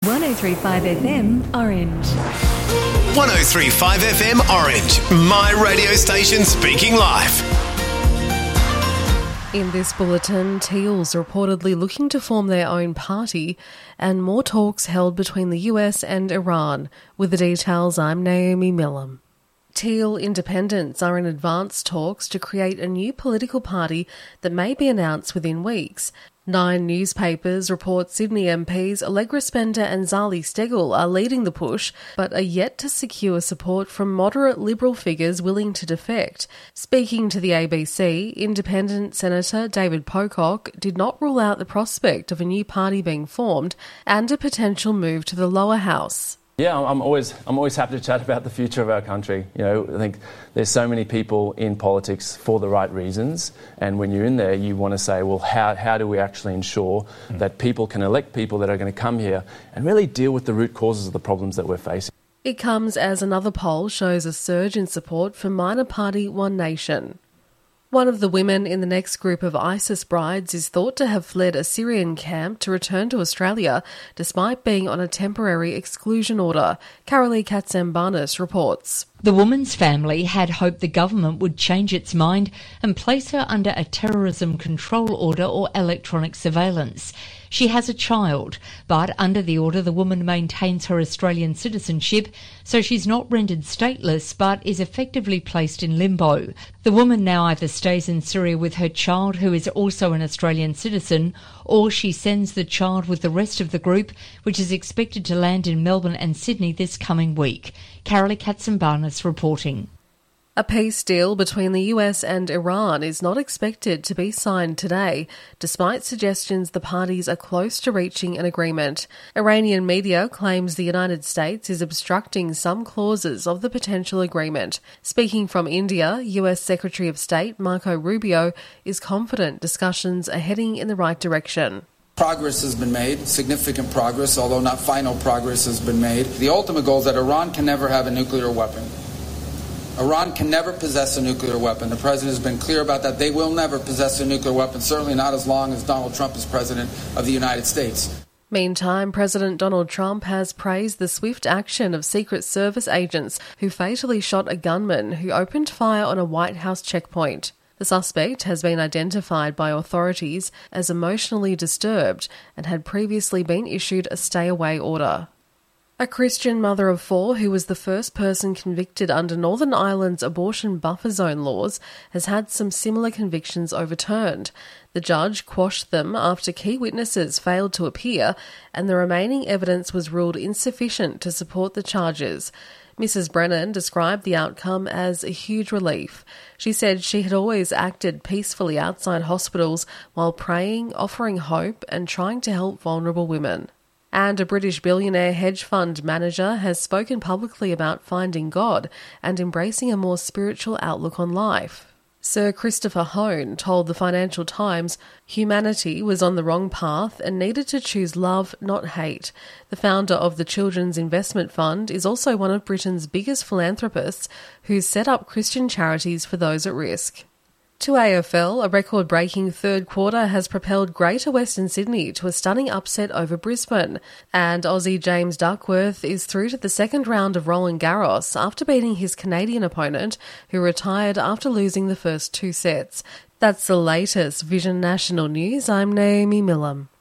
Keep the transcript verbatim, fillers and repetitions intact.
one oh three point five F M Orange. one oh three point five F M Orange, my radio station speaking live. In this bulletin, Teal's reportedly looking to form their own party and more talks held between the U S and Iran. With the details, I'm Naomi Millam. Teal independents are in advanced talks to create a new political party that may be announced within weeks. Nine newspapers report Sydney M Ps Allegra Spender and Zali Steggall are leading the push, but are yet to secure support from moderate Liberal figures willing to defect. Speaking to the A B C, Independent Senator David Pocock did not rule out the prospect of a new party being formed and a potential move to the lower house. Yeah, I'm always I'm always happy to chat about the future of our country. You know, I think there's so many people in politics for the right reasons, and when you're in there, you want to say, well, how how do we actually ensure mm. that people can elect people that are going to come here and really deal with the root causes of the problems that we're facing? It comes as another poll shows a surge in support for minor party One Nation. One of the women in the next group of ISIS brides is thought to have fled a Syrian camp to return to Australia despite being on a temporary exclusion order. Carolee Katsambarnis reports. The woman's family had hoped the government would change its mind and place her under a terrorism control order or electronic surveillance. She has a child, but under the order the woman maintains her Australian citizenship, so she's not rendered stateless but is effectively placed in limbo. The woman now either stays in Syria with her child, who is also an Australian citizen, or she sends the child with the rest of the group, which is expected to land in Melbourne and Sydney this coming week. Carolee Katsambarnis reporting. A peace deal between the U S and Iran is not expected to be signed today, despite suggestions the parties are close to reaching an agreement. Iranian media claims the United States is obstructing some clauses of the potential agreement. Speaking from India, U S Secretary of State Marco Rubio is confident discussions are heading in the right direction. Progress has been made, significant progress, although not final progress has been made. The ultimate goal is that Iran can never have a nuclear weapon. Iran can never possess a nuclear weapon. The president has been clear about that. They will never possess a nuclear weapon, certainly not as long as Donald Trump is president of the United States. Meantime, President Donald Trump has praised the swift action of Secret Service agents who fatally shot a gunman who opened fire on a White House checkpoint. The suspect has been identified by authorities as emotionally disturbed and had previously been issued a stay-away order. A Christian mother of four who was the first person convicted under Northern Ireland's abortion buffer zone laws has had some similar convictions overturned. The judge quashed them after key witnesses failed to appear and the remaining evidence was ruled insufficient to support the charges. Missus Brennan described the outcome as a huge relief. She said she had always acted peacefully outside hospitals while praying, offering hope and trying to help vulnerable women. And a British billionaire hedge fund manager has spoken publicly about finding God and embracing a more spiritual outlook on life. Sir Christopher Hone told the Financial Times humanity was on the wrong path and needed to choose love, not hate. The founder of the Children's Investment Fund is also one of Britain's biggest philanthropists who's set up Christian charities for those at risk. To A F L, a record-breaking third quarter has propelled Greater Western Sydney to a stunning upset over Brisbane, and Aussie James Duckworth is through to the second round of Roland Garros after beating his Canadian opponent, who retired after losing the first two sets. That's the latest Vision National News. I'm Naomi Millam.